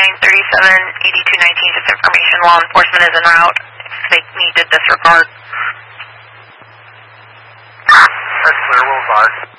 2937, 8219, just information. Law enforcement is en route. If they need to disregard. That's clear, we'll guard.